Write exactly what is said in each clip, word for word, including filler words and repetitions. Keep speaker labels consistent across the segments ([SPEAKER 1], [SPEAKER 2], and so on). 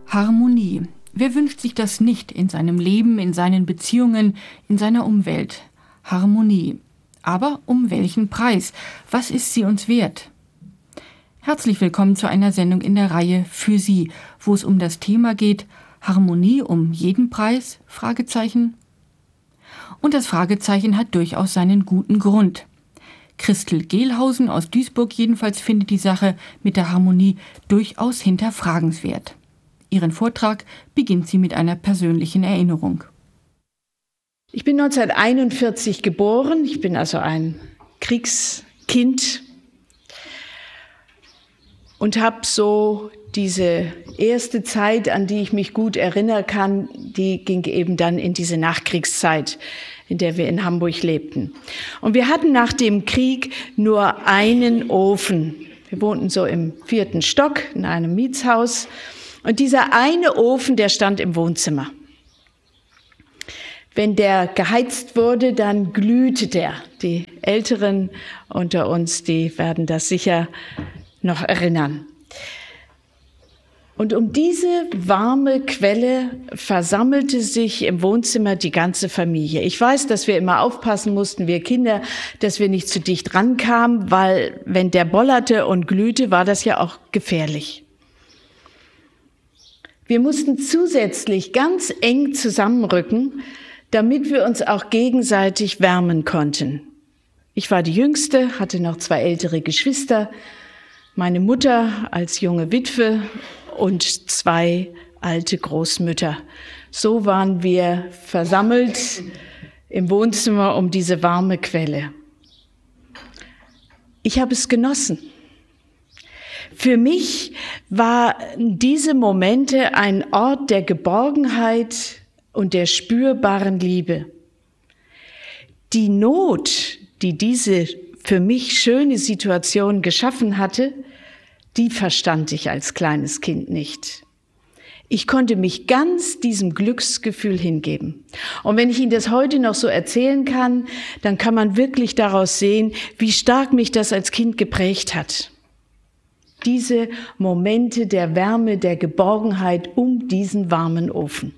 [SPEAKER 1] Harmonie. Wer wünscht sich das nicht in seinem Leben, in seinen Beziehungen, in seiner Umwelt? Harmonie. Aber um welchen Preis? Was ist sie uns wert? Herzlich willkommen zu einer Sendung in der Reihe Für Sie, wo es um das Thema geht, Harmonie um jeden Preis? Fragezeichen. Und das Fragezeichen hat durchaus seinen guten Grund. Christel Gehlhausen aus Duisburg jedenfalls findet die Sache mit der Harmonie durchaus hinterfragenswert. Ihren Vortrag beginnt sie mit einer persönlichen Erinnerung.
[SPEAKER 2] Ich bin neunzehnhunderteinundvierzig geboren, ich bin also ein Kriegskind und habe so diese erste Zeit, an die ich mich gut erinnern kann, die ging eben dann in diese Nachkriegszeit, in der wir in Hamburg lebten. Und wir hatten nach dem Krieg nur einen Ofen. Wir wohnten so im vierten Stock in einem Mietshaus. Und dieser eine Ofen, der stand im Wohnzimmer. Wenn der geheizt wurde, dann glühte der. Die Älteren unter uns, die werden das sicher noch erinnern. Und um diese warme Quelle versammelte sich im Wohnzimmer die ganze Familie. Ich weiß, dass wir immer aufpassen mussten, wir Kinder, dass wir nicht zu dicht rankamen, weil wenn der bollerte und glühte, war das ja auch gefährlich. Wir mussten zusätzlich ganz eng zusammenrücken, damit wir uns auch gegenseitig wärmen konnten. Ich war die Jüngste, hatte noch zwei ältere Geschwister, meine Mutter als junge Witwe und zwei alte Großmütter. So waren wir versammelt im Wohnzimmer um diese warme Quelle. Ich habe es genossen. Für mich waren diese Momente ein Ort der Geborgenheit und der spürbaren Liebe. Die Not, die diese für mich schöne Situation geschaffen hatte, die verstand ich als kleines Kind nicht. Ich konnte mich ganz diesem Glücksgefühl hingeben. Und wenn ich Ihnen das heute noch so erzählen kann, dann kann man wirklich daraus sehen, wie stark mich das als Kind geprägt hat. Diese Momente der Wärme, der Geborgenheit um diesen warmen Ofen.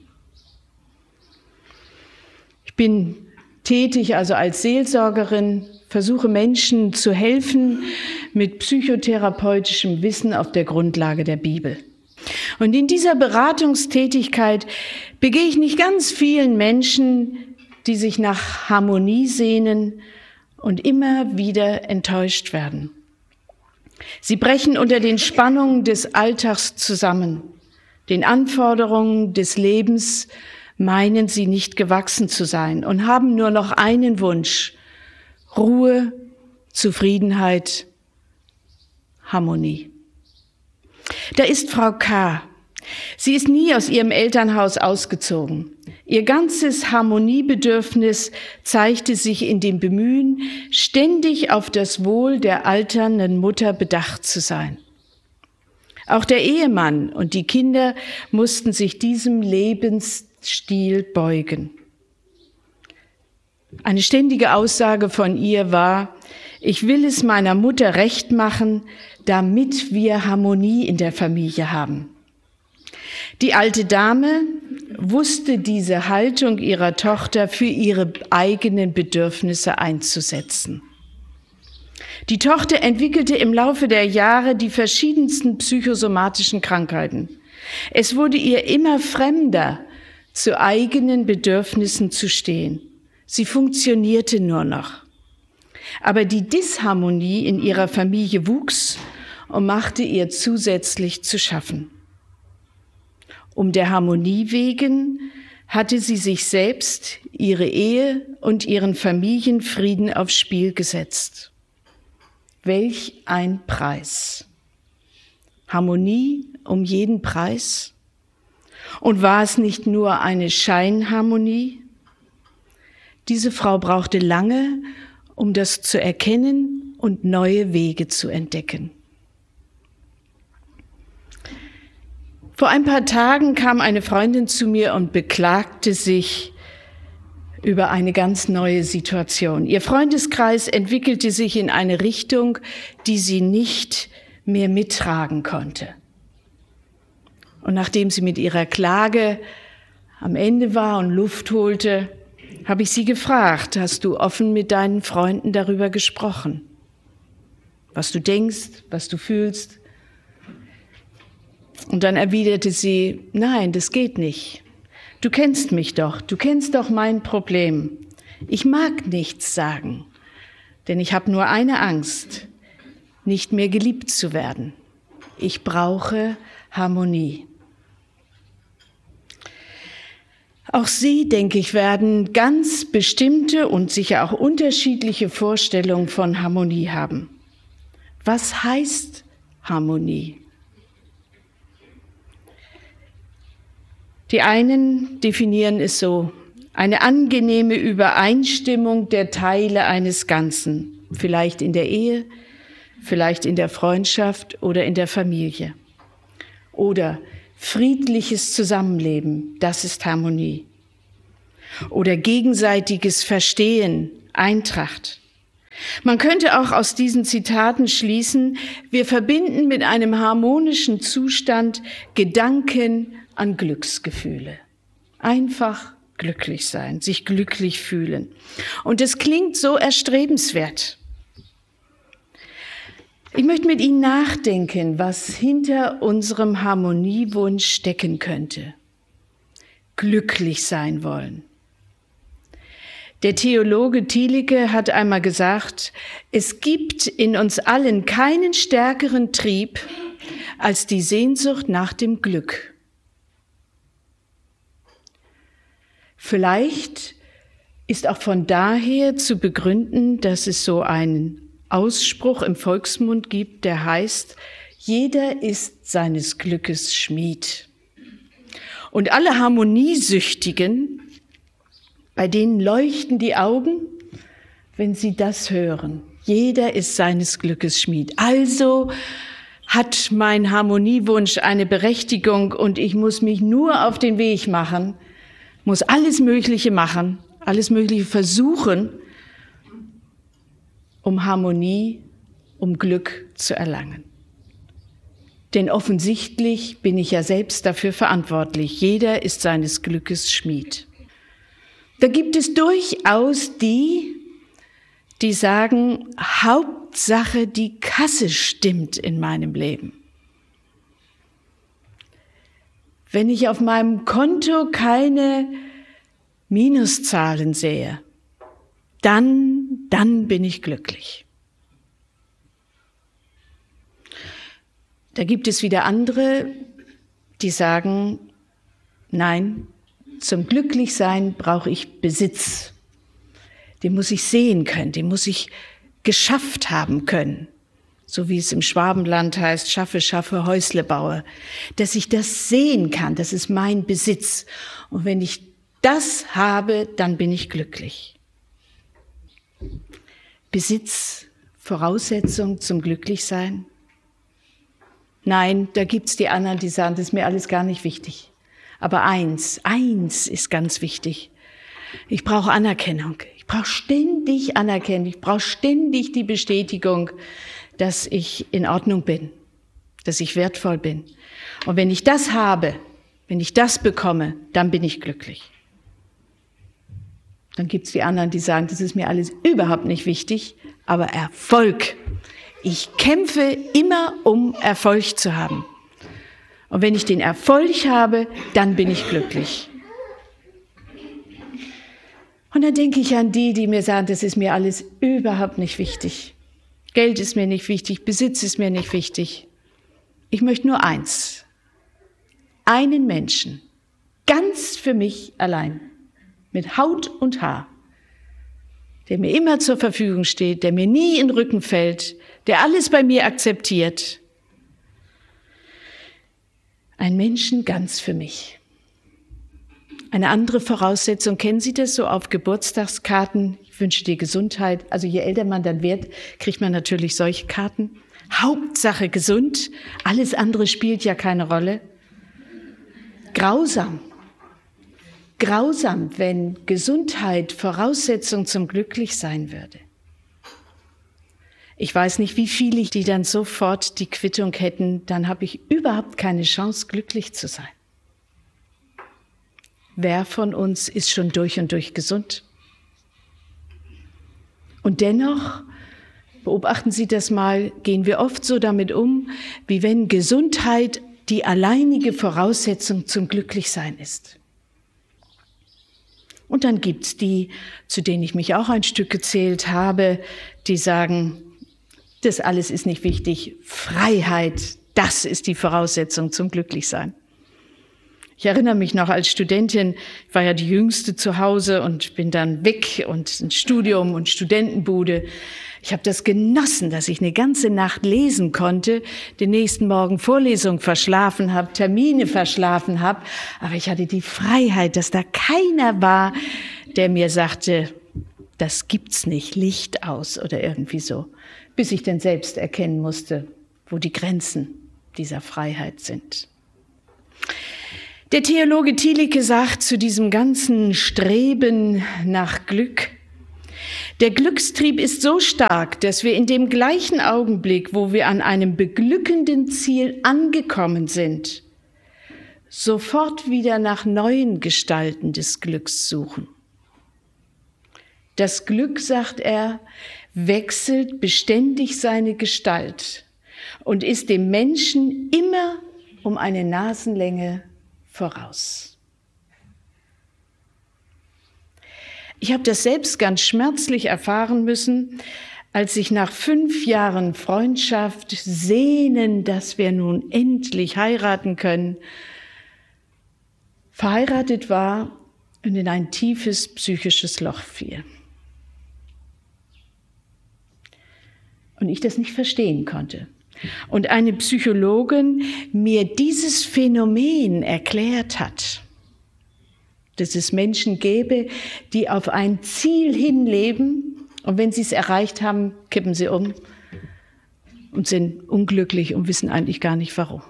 [SPEAKER 2] Ich bin tätig, also als Seelsorgerin, versuche Menschen zu helfen mit psychotherapeutischem Wissen auf der Grundlage der Bibel. Und in dieser Beratungstätigkeit begehe ich nicht ganz vielen Menschen, die sich nach Harmonie sehnen und immer wieder enttäuscht werden. Sie brechen unter den Spannungen des Alltags zusammen, den Anforderungen des Lebens, meinen sie nicht gewachsen zu sein und haben nur noch einen Wunsch: Ruhe, Zufriedenheit, Harmonie. Da ist Frau K. Sie ist nie aus ihrem Elternhaus ausgezogen. Ihr ganzes Harmoniebedürfnis zeigte sich in dem Bemühen, ständig auf das Wohl der alternden Mutter bedacht zu sein. Auch der Ehemann und die Kinder mussten sich diesem Lebensstil beugen. Eine ständige Aussage von ihr war: Ich will es meiner Mutter recht machen, damit wir Harmonie in der Familie haben. Die alte Dame wusste diese Haltung ihrer Tochter für ihre eigenen Bedürfnisse einzusetzen. Die Tochter entwickelte im Laufe der Jahre die verschiedensten psychosomatischen Krankheiten. Es wurde ihr immer fremder, zu eigenen Bedürfnissen zu stehen. Sie funktionierte nur noch. Aber die Disharmonie in ihrer Familie wuchs und machte ihr zusätzlich zu schaffen. Um der Harmonie wegen hatte sie sich selbst, ihre Ehe und ihren Familienfrieden aufs Spiel gesetzt. Welch ein Preis! Harmonie um jeden Preis? Und war es nicht nur eine Scheinharmonie? Diese Frau brauchte lange, um das zu erkennen und neue Wege zu entdecken. Vor ein paar Tagen kam eine Freundin zu mir und beklagte sich über eine ganz neue Situation. Ihr Freundeskreis entwickelte sich in eine Richtung, die sie nicht mehr mittragen konnte. Und nachdem sie mit ihrer Klage am Ende war und Luft holte, habe ich sie gefragt, hast du offen mit deinen Freunden darüber gesprochen? Was du denkst, was du fühlst? Und dann erwiderte sie, nein, das geht nicht. Du kennst mich doch, du kennst doch mein Problem. Ich mag nichts sagen, denn ich habe nur eine Angst, nicht mehr geliebt zu werden. Ich brauche Harmonie. Auch Sie, denke ich, werden ganz bestimmte und sicher auch unterschiedliche Vorstellungen von Harmonie haben. Was heißt Harmonie? Die einen definieren es so: eine angenehme Übereinstimmung der Teile eines Ganzen, vielleicht in der Ehe, vielleicht in der Freundschaft oder in der Familie. Oder friedliches Zusammenleben, das ist Harmonie. Oder gegenseitiges Verstehen, Eintracht. Man könnte auch aus diesen Zitaten schließen, wir verbinden mit einem harmonischen Zustand Gedanken an Glücksgefühle. Einfach glücklich sein, sich glücklich fühlen. Und es klingt so erstrebenswert. Ich möchte mit Ihnen nachdenken, was hinter unserem Harmoniewunsch stecken könnte. Glücklich sein wollen. Der Theologe Thielicke hat einmal gesagt, es gibt in uns allen keinen stärkeren Trieb als die Sehnsucht nach dem Glück. Vielleicht ist auch von daher zu begründen, dass es so einen Ausspruch im Volksmund gibt, der heißt, jeder ist seines Glückes Schmied. Und alle Harmoniesüchtigen, bei denen leuchten die Augen, wenn sie das hören. Jeder ist seines Glückes Schmied. Also hat mein Harmoniewunsch eine Berechtigung und ich muss mich nur auf den Weg machen, muss alles Mögliche machen, alles Mögliche versuchen, um Harmonie, um Glück zu erlangen. Denn offensichtlich bin ich ja selbst dafür verantwortlich. Jeder ist seines Glückes Schmied. Da gibt es durchaus die, die sagen, Hauptsache die Kasse stimmt in meinem Leben. Wenn ich auf meinem Konto keine Minuszahlen sehe, dann, dann bin ich glücklich. Da gibt es wieder andere, die sagen, nein, zum Glücklichsein brauche ich Besitz. Den muss ich sehen können, den muss ich geschafft haben können. So wie es im Schwabenland heißt, schaffe, schaffe, Häusle baue. Dass ich das sehen kann, das ist mein Besitz. Und wenn ich das habe, dann bin ich glücklich. Besitz, Voraussetzung zum Glücklichsein? Nein, da gibt's die anderen, die sagen, das ist mir alles gar nicht wichtig. Aber eins, eins ist ganz wichtig. Ich brauche Anerkennung. Ich brauche ständig Anerkennung. Ich brauche ständig die Bestätigung, dass ich in Ordnung bin, dass ich wertvoll bin. Und wenn ich das habe, wenn ich das bekomme, dann bin ich glücklich. Dann gibt's die anderen, die sagen, das ist mir alles überhaupt nicht wichtig, aber Erfolg. Ich kämpfe immer, um Erfolg zu haben. Und wenn ich den Erfolg habe, dann bin ich glücklich. Und dann denke ich an die, die mir sagen, das ist mir alles überhaupt nicht wichtig. Geld ist mir nicht wichtig, Besitz ist mir nicht wichtig. Ich möchte nur eins. Einen Menschen, ganz für mich allein, mit Haut und Haar, der mir immer zur Verfügung steht, der mir nie in den Rücken fällt, der alles bei mir akzeptiert. Ein Menschen ganz für mich. Eine andere Voraussetzung, kennen Sie das so auf Geburtstagskarten? Ich wünsche dir Gesundheit. Also je älter man dann wird, kriegt man natürlich solche Karten. Hauptsache gesund, alles andere spielt ja keine Rolle. Grausam. Grausam, wenn Gesundheit Voraussetzung zum Glücklichsein würde. Ich weiß nicht, wie viele, die dann sofort die Quittung hätten, dann habe ich überhaupt keine Chance, glücklich zu sein. Wer von uns ist schon durch und durch gesund? Und dennoch, beobachten Sie das mal, gehen wir oft so damit um, wie wenn Gesundheit die alleinige Voraussetzung zum Glücklichsein ist. Und dann gibt's die, zu denen ich mich auch ein Stück gezählt habe, die sagen, das alles ist nicht wichtig, Freiheit, das ist die Voraussetzung zum Glücklichsein. Ich erinnere mich noch als Studentin, ich war ja die Jüngste zu Hause und bin dann weg und ein Studium und Studentenbude. Ich habe das genossen, dass ich eine ganze Nacht lesen konnte, den nächsten Morgen Vorlesung verschlafen habe, Termine verschlafen habe. Aber ich hatte die Freiheit, dass da keiner war, der mir sagte, das gibt's nicht, Licht aus oder irgendwie so. Bis ich dann selbst erkennen musste, wo die Grenzen dieser Freiheit sind. Der Theologe Thielicke sagt zu diesem ganzen Streben nach Glück, der Glückstrieb ist so stark, dass wir in dem gleichen Augenblick, wo wir an einem beglückenden Ziel angekommen sind, sofort wieder nach neuen Gestalten des Glücks suchen. Das Glück, sagt er, wechselt beständig seine Gestalt und ist dem Menschen immer um eine Nasenlänge voraus. Ich habe das selbst ganz schmerzlich erfahren müssen, als ich nach fünf Jahren Freundschaft, Sehnen, dass wir nun endlich heiraten können, verheiratet war und in ein tiefes psychisches Loch fiel. Und ich das nicht verstehen konnte. Und eine Psychologin mir dieses Phänomen erklärt hat, dass es Menschen gäbe, die auf ein Ziel hinleben und wenn sie es erreicht haben, kippen sie um und sind unglücklich und wissen eigentlich gar nicht warum.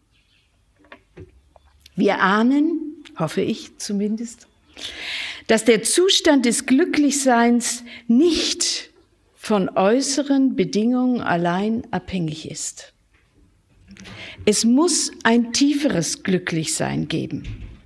[SPEAKER 2] Wir ahnen, hoffe ich zumindest, dass der Zustand des Glücklichseins nicht von äußeren Bedingungen allein abhängig ist. Es muss ein tieferes Glücklichsein geben.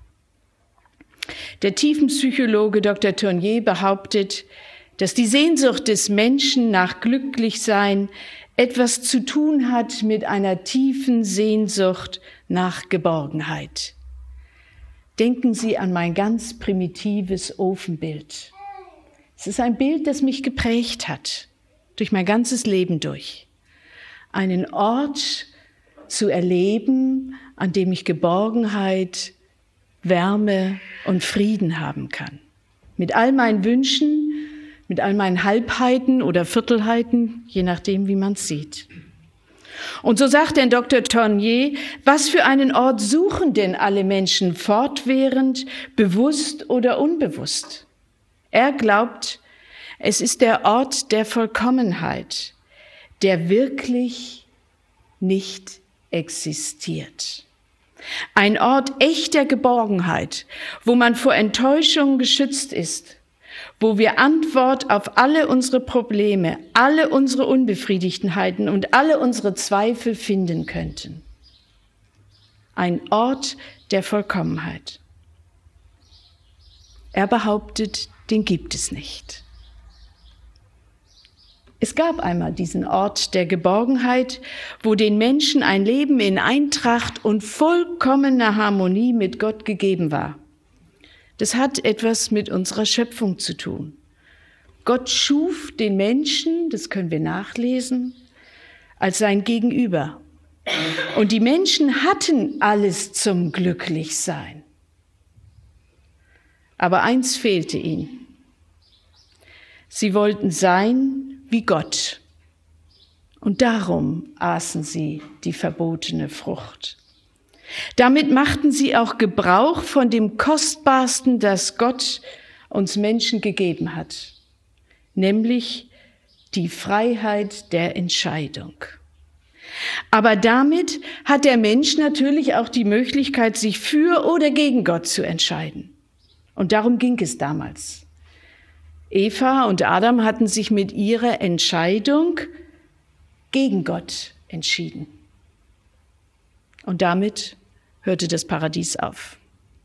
[SPEAKER 2] Der Tiefenpsychologe Doktor Tournier behauptet, dass die Sehnsucht des Menschen nach Glücklichsein etwas zu tun hat mit einer tiefen Sehnsucht nach Geborgenheit. Denken Sie an mein ganz primitives Ofenbild. Es ist ein Bild, das mich geprägt hat, durch mein ganzes Leben durch. Einen Ort zu erleben, an dem ich Geborgenheit, Wärme und Frieden haben kann. Mit all meinen Wünschen, mit all meinen Halbheiten oder Viertelheiten, je nachdem, wie man es sieht. Und so sagt denn Doktor Tournier, was für einen Ort suchen denn alle Menschen fortwährend, bewusst oder unbewusst? Er glaubt, es ist der Ort der Vollkommenheit, der wirklich nicht existiert. Ein Ort echter Geborgenheit, wo man vor Enttäuschung geschützt ist, wo wir Antwort auf alle unsere Probleme, alle unsere Unbefriedigtheiten und alle unsere Zweifel finden könnten. Ein Ort der Vollkommenheit. Er behauptet, den gibt es nicht. Es gab einmal diesen Ort der Geborgenheit, wo den Menschen ein Leben in Eintracht und vollkommener Harmonie mit Gott gegeben war. Das hat etwas mit unserer Schöpfung zu tun. Gott schuf den Menschen, das können wir nachlesen, als sein Gegenüber. Und die Menschen hatten alles zum Glücklichsein. Aber eins fehlte ihnen. Sie wollten sein wie Gott. Und darum aßen sie die verbotene Frucht. Damit machten sie auch Gebrauch von dem Kostbarsten, das Gott uns Menschen gegeben hat, nämlich die Freiheit der Entscheidung. Aber damit hat der Mensch natürlich auch die Möglichkeit, sich für oder gegen Gott zu entscheiden. Und darum ging es damals. Eva und Adam hatten sich mit ihrer Entscheidung gegen Gott entschieden. Und damit hörte das Paradies auf.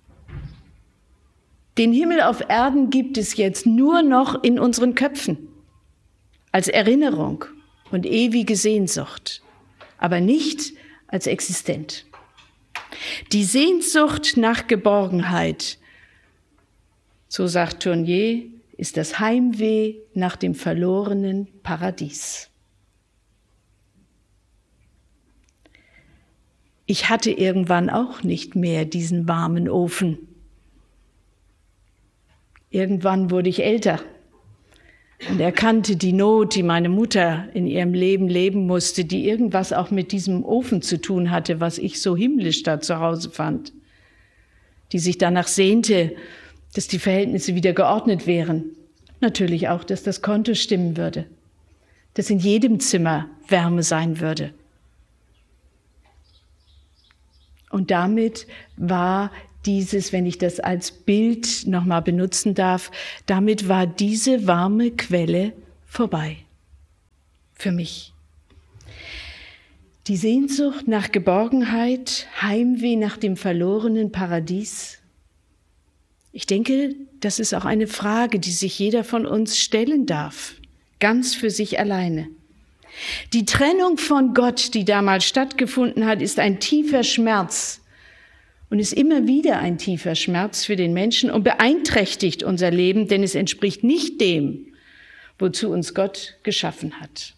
[SPEAKER 2] Den Himmel auf Erden gibt es jetzt nur noch in unseren Köpfen, als Erinnerung und ewige Sehnsucht, aber nicht als existent. Die Sehnsucht nach Geborgenheit, so sagt Tournier, ist das Heimweh nach dem verlorenen Paradies. Ich hatte irgendwann auch nicht mehr diesen warmen Ofen. Irgendwann wurde ich älter und erkannte die Not, die meine Mutter in ihrem Leben leben musste, die irgendwas auch mit diesem Ofen zu tun hatte, was ich so himmlisch da zu Hause fand, die sich danach sehnte, dass die Verhältnisse wieder geordnet wären. Natürlich auch, dass das Konto stimmen würde, dass in jedem Zimmer Wärme sein würde. Und damit war dieses, wenn ich das als Bild nochmal benutzen darf, damit war diese warme Quelle vorbei. Für mich. Die Sehnsucht nach Geborgenheit, Heimweh nach dem verlorenen Paradies. Ich denke, das ist auch eine Frage, die sich jeder von uns stellen darf, ganz für sich alleine. Die Trennung von Gott, die damals stattgefunden hat, ist ein tiefer Schmerz und ist immer wieder ein tiefer Schmerz für den Menschen und beeinträchtigt unser Leben, denn es entspricht nicht dem, wozu uns Gott geschaffen hat.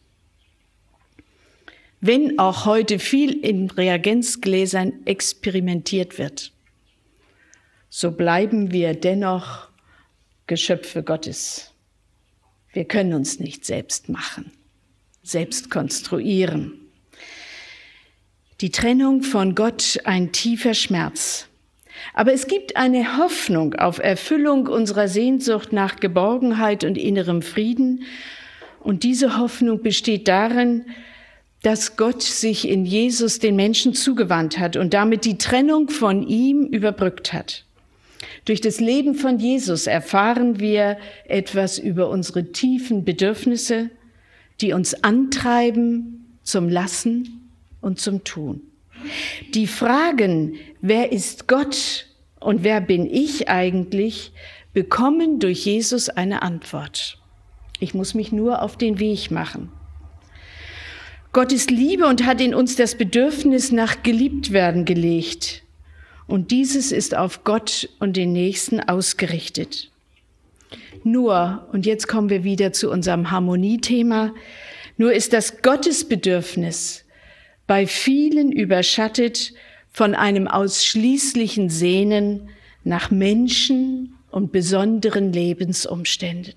[SPEAKER 2] Wenn auch heute viel in Reagenzgläsern experimentiert wird, so bleiben wir dennoch Geschöpfe Gottes. Wir können uns nicht selbst machen, selbst konstruieren. Die Trennung von Gott ein tiefer Schmerz. Aber es gibt eine Hoffnung auf Erfüllung unserer Sehnsucht nach Geborgenheit und innerem Frieden. Und diese Hoffnung besteht darin, dass Gott sich in Jesus den Menschen zugewandt hat und damit die Trennung von ihm überbrückt hat. Durch das Leben von Jesus erfahren wir etwas über unsere tiefen Bedürfnisse, die uns antreiben zum Lassen und zum Tun. Die Fragen, wer ist Gott und wer bin ich eigentlich, bekommen durch Jesus eine Antwort. Ich muss mich nur auf den Weg machen. Gott ist Liebe und hat in uns das Bedürfnis nach Geliebtwerden gelegt. Und dieses ist auf Gott und den Nächsten ausgerichtet. Nur, und jetzt kommen wir wieder zu unserem Harmoniethema, nur ist das Gottesbedürfnis bei vielen überschattet von einem ausschließlichen Sehnen nach Menschen und besonderen Lebensumständen.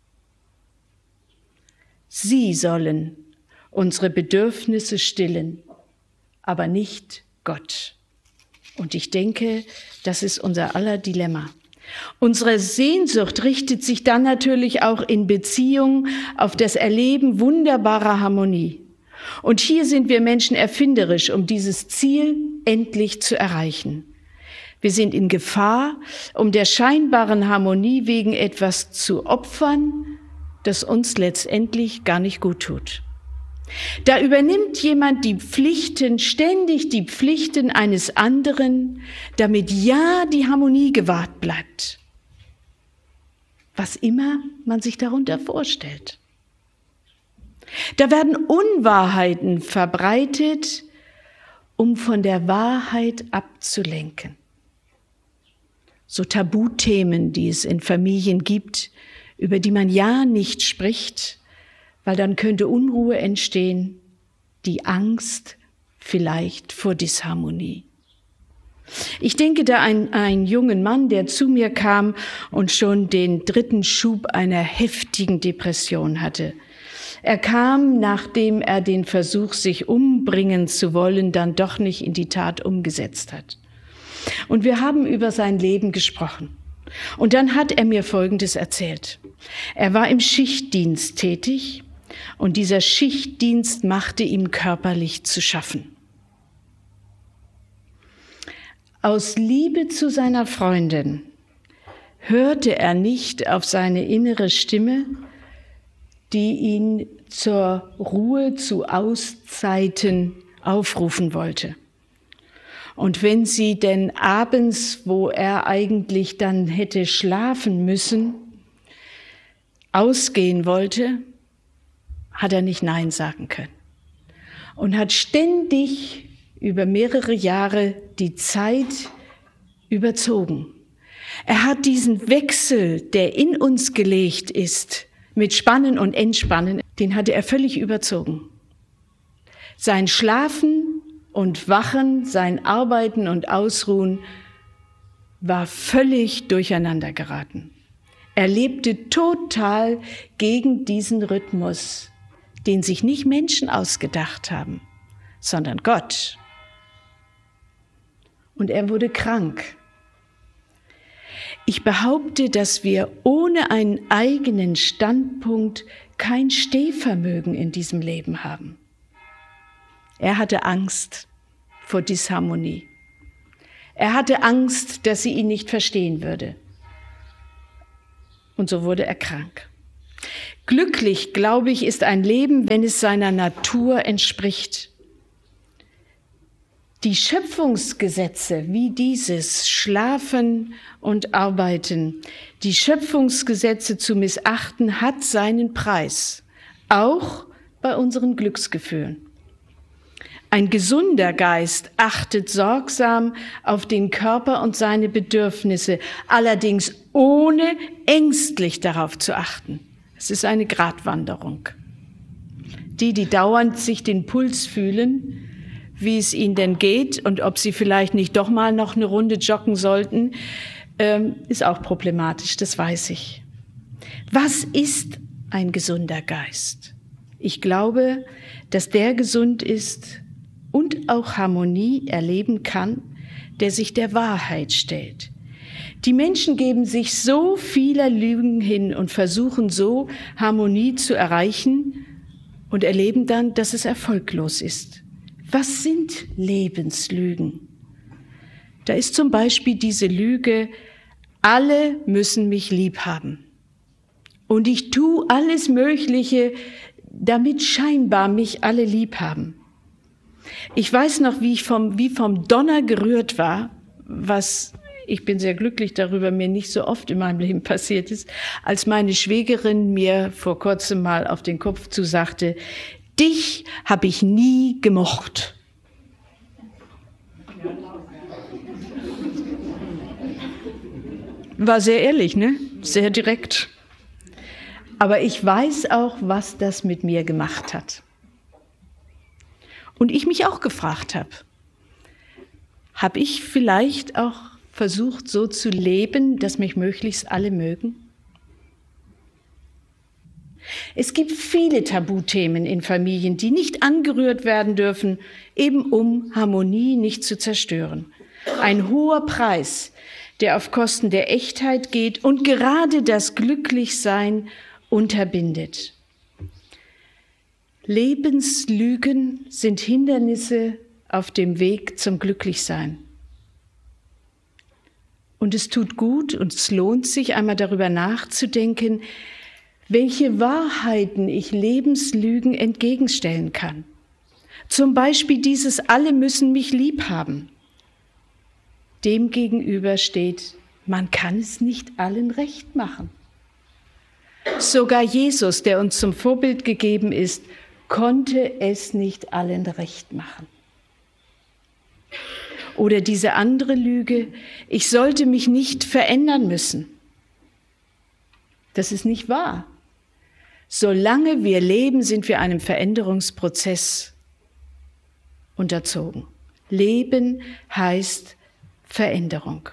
[SPEAKER 2] Sie sollen unsere Bedürfnisse stillen, aber nicht Gott. Und ich denke, das ist unser aller Dilemma. Unsere Sehnsucht richtet sich dann natürlich auch in Beziehung auf das Erleben wunderbarer Harmonie. Und hier sind wir Menschen erfinderisch, um dieses Ziel endlich zu erreichen. Wir sind in Gefahr, um der scheinbaren Harmonie wegen etwas zu opfern, das uns letztendlich gar nicht gut tut. Da übernimmt jemand die Pflichten, ständig die Pflichten eines anderen, damit ja die Harmonie gewahrt bleibt. Was immer man sich darunter vorstellt. Da werden Unwahrheiten verbreitet, um von der Wahrheit abzulenken. So Tabuthemen, die es in Familien gibt, über die man ja nicht spricht, weil dann könnte Unruhe entstehen, die Angst vielleicht vor Disharmonie. Ich denke da an einen jungen Mann, der zu mir kam und schon den dritten Schub einer heftigen Depression hatte. Er kam, nachdem er den Versuch, sich umbringen zu wollen, dann doch nicht in die Tat umgesetzt hat. Und wir haben über sein Leben gesprochen. Und dann hat er mir Folgendes erzählt. Er war im Schichtdienst tätig und dieser Schichtdienst machte ihm körperlich zu schaffen. Aus Liebe zu seiner Freundin hörte er nicht auf seine innere Stimme, die ihn zur Ruhe, zu Auszeiten aufrufen wollte. Und wenn sie denn abends, wo er eigentlich dann hätte schlafen müssen, ausgehen wollte, hat er nicht Nein sagen können. Und hat ständig über mehrere Jahre die Zeit überzogen. Er hat diesen Wechsel, der in uns gelegt ist, mit Spannen und Entspannen, den hatte er völlig überzogen. Sein Schlafen und Wachen, sein Arbeiten und Ausruhen war völlig durcheinander geraten. Er lebte total gegen diesen Rhythmus, den sich nicht Menschen ausgedacht haben, sondern Gott. Und er wurde krank. Ich behaupte, dass wir ohne einen eigenen Standpunkt kein Stehvermögen in diesem Leben haben. Er hatte Angst vor Disharmonie. Er hatte Angst, dass sie ihn nicht verstehen würde. Und so wurde er krank. Glücklich, glaube ich, ist ein Leben, wenn es seiner Natur entspricht. Die Schöpfungsgesetze wie dieses, Schlafen und Arbeiten, die Schöpfungsgesetze zu missachten, hat seinen Preis, auch bei unseren Glücksgefühlen. Ein gesunder Geist achtet sorgsam auf den Körper und seine Bedürfnisse, allerdings ohne ängstlich darauf zu achten. Es ist eine Gratwanderung. Die, die dauernd sich den Puls fühlen, wie es ihnen denn geht und ob sie vielleicht nicht doch mal noch eine Runde joggen sollten, ähm, ist auch problematisch, das weiß ich. Was ist ein gesunder Geist? Ich glaube, dass der gesund ist und auch Harmonie erleben kann, der sich der Wahrheit stellt. Die Menschen geben sich so vieler Lügen hin und versuchen so Harmonie zu erreichen und erleben dann, dass es erfolglos ist. Was sind Lebenslügen? Da ist zum Beispiel diese Lüge, alle müssen mich lieb haben. Und ich tue alles Mögliche, damit scheinbar mich alle lieb haben. Ich weiß noch, wie ich vom, wie vom Donner gerührt war, was, ich bin sehr glücklich darüber, mir nicht so oft in meinem Leben passiert ist, als meine Schwägerin mir vor kurzem mal auf den Kopf zusagte, dich habe ich nie gemocht. War sehr ehrlich, ne? Sehr direkt. Aber ich weiß auch, was das mit mir gemacht hat. Und ich mich auch gefragt habe, habe ich vielleicht auch versucht, so zu leben, dass mich möglichst alle mögen? Es gibt viele Tabuthemen in Familien, die nicht angerührt werden dürfen, eben um Harmonie nicht zu zerstören. Ein hoher Preis, der auf Kosten der Echtheit geht und gerade das Glücklichsein unterbindet. Lebenslügen sind Hindernisse auf dem Weg zum Glücklichsein. Und es tut gut und es lohnt sich, einmal darüber nachzudenken, welche Wahrheiten ich Lebenslügen entgegenstellen kann. Zum Beispiel dieses, alle müssen mich lieb haben. Demgegenüber steht, man kann es nicht allen recht machen. Sogar Jesus, der uns zum Vorbild gegeben ist, konnte es nicht allen recht machen. Oder diese andere Lüge, ich sollte mich nicht verändern müssen. Das ist nicht wahr. Solange wir leben, sind wir einem Veränderungsprozess unterzogen. Leben heißt Veränderung.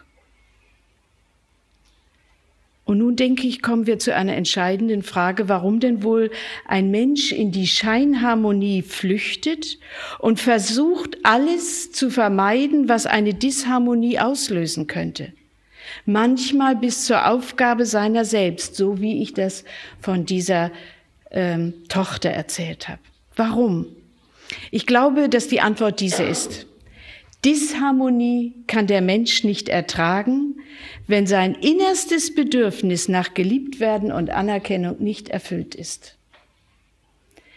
[SPEAKER 2] Und nun denke ich, kommen wir zu einer entscheidenden Frage, warum denn wohl ein Mensch in die Scheinharmonie flüchtet und versucht, alles zu vermeiden, was eine Disharmonie auslösen könnte. Manchmal bis zur Aufgabe seiner selbst, so wie ich das von dieser ähm, Tochter erzählt habe. Warum? Ich glaube, dass die Antwort diese ist. Disharmonie kann der Mensch nicht ertragen, wenn sein innerstes Bedürfnis nach Geliebtwerden und Anerkennung nicht erfüllt ist.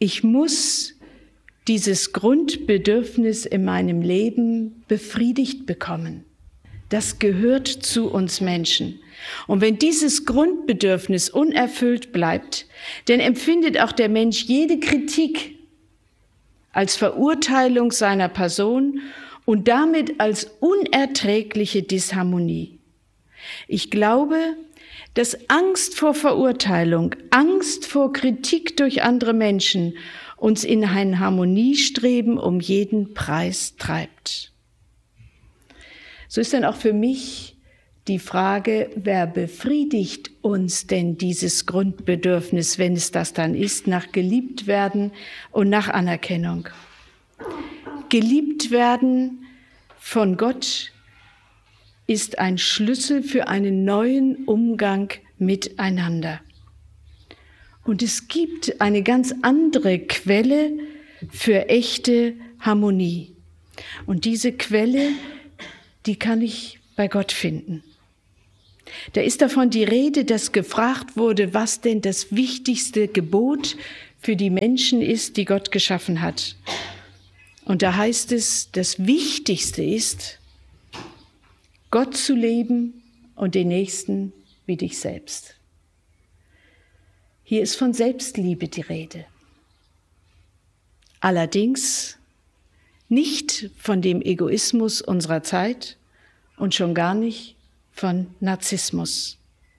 [SPEAKER 2] Ich muss dieses Grundbedürfnis in meinem Leben befriedigt bekommen. Das gehört zu uns Menschen. Und wenn dieses Grundbedürfnis unerfüllt bleibt, dann empfindet auch der Mensch jede Kritik als Verurteilung seiner Person und damit als unerträgliche Disharmonie. Ich glaube, dass Angst vor Verurteilung, Angst vor Kritik durch andere Menschen uns in ein Harmoniestreben um jeden Preis treibt. So ist dann auch für mich die Frage, wer befriedigt uns denn dieses Grundbedürfnis, wenn es das dann ist, nach geliebt werden und nach Anerkennung? Geliebt werden von Gott ist ein Schlüssel für einen neuen Umgang miteinander. Und es gibt eine ganz andere Quelle für echte Harmonie. Und diese Quelle, die kann ich bei Gott finden. Da ist davon die Rede, dass gefragt wurde, was denn das wichtigste Gebot für die Menschen ist, die Gott geschaffen hat. Und da heißt es, das Wichtigste ist, Gott zu lieben und den Nächsten wie dich selbst. Hier ist von Selbstliebe die Rede. Allerdings nicht von dem Egoismus unserer Zeit und schon gar nicht von Narzissmus.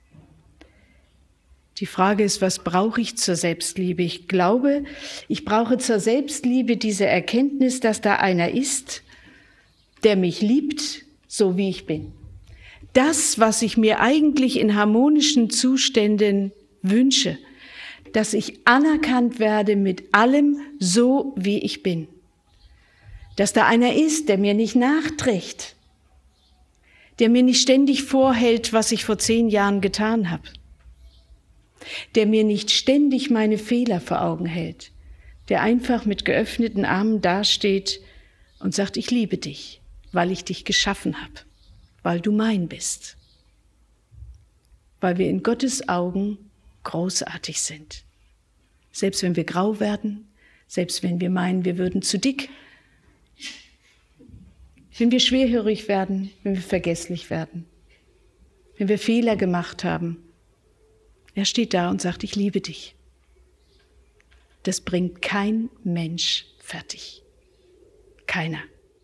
[SPEAKER 2] Die Frage ist, was brauche ich zur Selbstliebe? Ich glaube, ich brauche zur Selbstliebe diese Erkenntnis, dass da einer ist, der mich liebt, so wie ich bin. Das, was ich mir eigentlich in harmonischen Zuständen wünsche, dass ich anerkannt werde mit allem, so wie ich bin. Dass da einer ist, der mir nicht nachträgt, der mir nicht ständig vorhält, was ich vor zehn Jahren getan habe, der mir nicht ständig meine Fehler vor Augen hält, der einfach mit geöffneten Armen dasteht und sagt, ich liebe dich, weil ich dich geschaffen habe, weil du mein bist, weil wir in Gottes Augen großartig sind. Selbst wenn wir grau werden, selbst wenn wir meinen, wir würden zu dick, wenn wir schwerhörig werden, wenn wir vergesslich werden, wenn wir Fehler gemacht haben. Er steht da und sagt, ich liebe dich. Das bringt kein Mensch fertig. Keiner.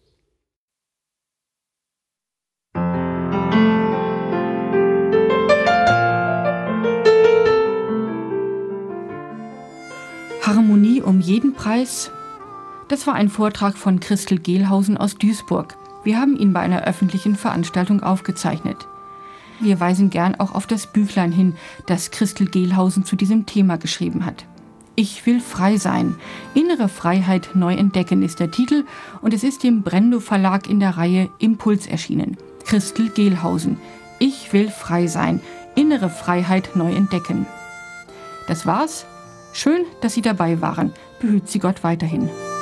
[SPEAKER 1] Harmonie um jeden Preis? Das war ein Vortrag von Christel Gehlhausen aus Duisburg. Wir haben ihn bei einer öffentlichen Veranstaltung aufgezeichnet. Wir weisen gern auch auf das Büchlein hin, das Christel Gehlhausen zu diesem Thema geschrieben hat. Ich will frei sein. Innere Freiheit neu entdecken ist der Titel und es ist im Brendo Verlag in der Reihe Impuls erschienen. Christel Gehlhausen. Ich will frei sein. Innere Freiheit neu entdecken. Das war's. Schön, dass Sie dabei waren. Behüt Sie Gott weiterhin.